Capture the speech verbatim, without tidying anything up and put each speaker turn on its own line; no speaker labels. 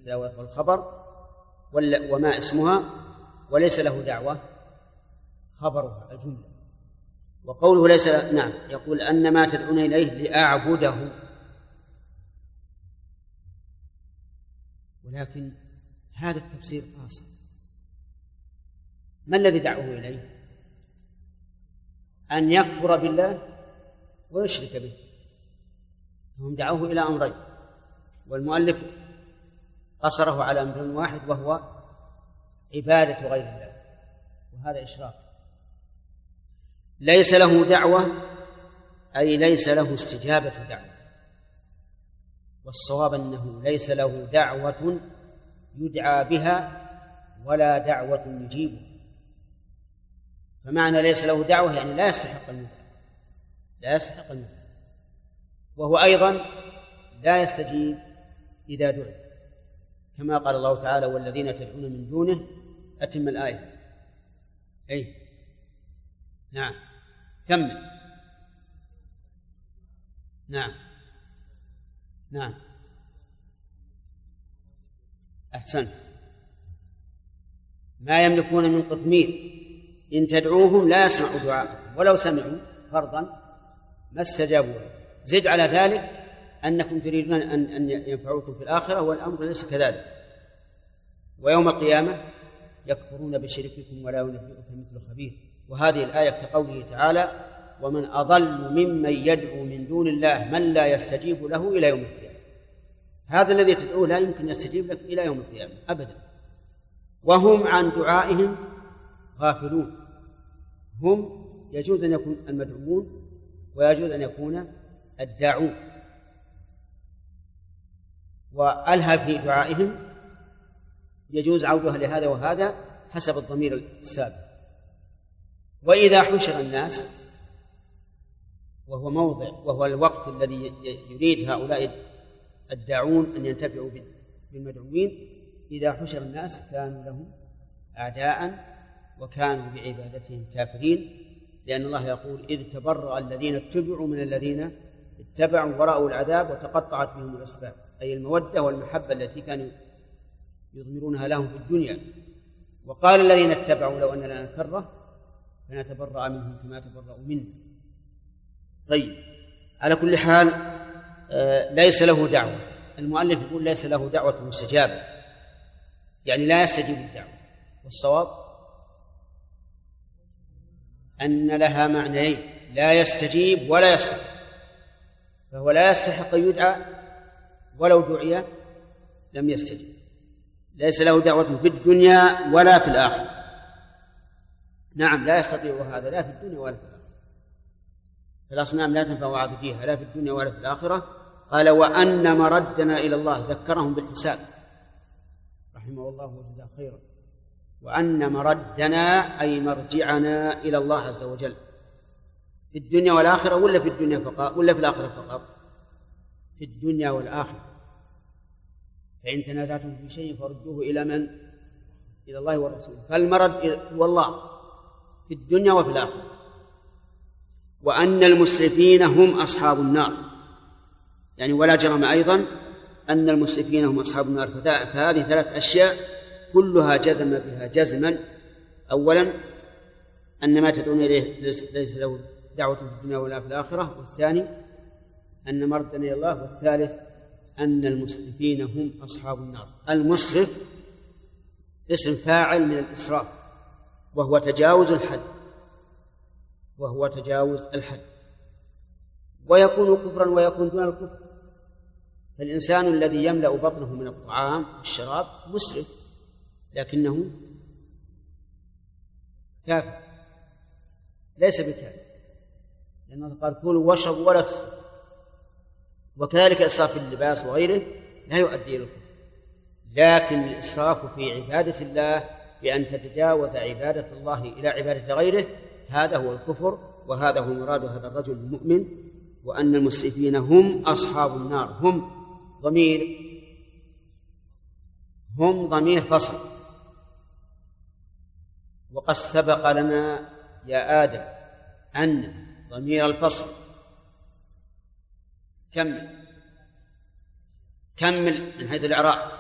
المبتدأ والخبر، وما اسمها وليس له دعوة خبرها الجملة. وقوله ليس له، نعم، يقول أن ما تدعون إليه لأعبده، ولكن هذا التفسير قاصر. ما الذي دعوه إليه؟ أن يكفر بالله ويشرك به. هم دعوه إلى أمرين، والمؤلف قصره على أمر واحد وهو عبادة غير الله، وهذا إشراك. ليس له دعوة أي ليس له استجابة دعوة، والصواب أنه ليس له دعوة يدعى بها ولا دعوة يجيبها. فمعنى ليس له دعوة يعني لا يستحق المدعى، لا يستحق المدعى، وهو أيضا لا يستجيب إذا دعي، كما قال الله تعالى: والذين تدعون من دونه. أتم الآية. أي نعم، كمل. نعم نعم أحسنت. ما يملكون من قطمير إن تدعوهم لا يسمعوا دعاءكم ولو سمعوا فرضا ما استجابوا. زد على ذلك أنكم تريدون أن ينفعوكم في الآخرة، والأمر ليس كذلك. ويوم القيامة يكفرون بشرككم ولا ينبئك مثل خبير. وهذه الآية كقوله تعالى: ومن أضل ممن يدعو من دون الله من لا يستجيب له إلى يوم القيامة. هذا الذي تدعوه لا يمكن يستجيب لك إلى يوم القيامة أبدا، وهم عن دعائهم غافلون. هم يجوز أن يكون المدعوون ويجوز أن يكون الداعون، وألهى في دعائهم يجوز عودها لهذا وهذا حسب الضمير السابق. وإذا حشر الناس، وهو موضع وهو الوقت الذي يريد هؤلاء الداعون أن ينتفعوا بالمدعوين، إذا حشر الناس كانوا لهم أعداء وكانوا بعبادتهم كافرين، لأن الله يقول: إذ تبرأ الذين اتبعوا من الذين اتبعوا ورأوا العذاب وتقطعت بهم الأسباب، أي المودة والمحبة التي كانوا يضمرونها لهم في الدنيا. وقال الذين اتبعوا: لو أن لنا كرة فنتبرأ منهم كما تبرأوا منا. طيب، على كل حال آه ليس له دعوة. المؤلف يقول ليس له دعوة مستجابة، يعني لا يستجيب الدعوة. والصواب أن لها معنيين: لا يستجيب ولا يستحق. فهو لا يستحق أن يدعى، ولو دعي لم يستجيب. ليس له دعوة في الدنيا ولا في الآخرة. نعم، لا يستطيع هذا لا في الدنيا ولا في الآخرة. فالأصنام لا تنفع عابديها لا في الدنيا ولا في الآخرة. قال: وأن مردنا إلى الله. ذكرهم بالحساب رحمه الله وجزاه خيرا. وأن مردنا أي مرجعنا إلى الله عز وجل في الدنيا والآخرة، ولا في الدنيا فقط ولا في الآخرة فقط؟ في الدنيا والآخرة. فإن تنازعتم في شيء فردوه إلى من؟ إلى الله والرسول. فالمرد هو الله في الدنيا وفي الآخرة. وأن المسرفين هم أصحاب النار، يعني ولا جرم أيضا أن المسرفين هم أصحاب النار. فهذه ثلاث أشياء كلها جزم بها جزما. أولا أن ما تدعون إليه ليس له دعوة في الدنيا ولا في الآخرة. والثاني أن مردنا إلى الله. والثالث أن المسرفين هم أصحاب النار. المسرف اسم فاعل من الإسراف، وهو تجاوز الحد وهو تجاوز الحد ويكون كفرا ويكون دون الكفر. فالإنسان الذي يملأ بطنه من الطعام والشراب مسرف، لكنه كافر ليس بكافر، لأنه قال: كلوا واشربوا ولا تسرفوا. وكذلك الإسراف في اللباس وغيره لا يؤدي إلى الكفر، لكن الإسراف في عبادة الله بأن تتجاوز عبادة الله إلى عبادة غيره هذا هو الكفر، وهذا هو مراد هذا الرجل المؤمن. وأن المسرفين هم أصحاب النار. هم ضمير هم ضمير فصل، وقد سبق لنا يا آدم أن ضمير الفصل كمل كمل من حيث الإعراب.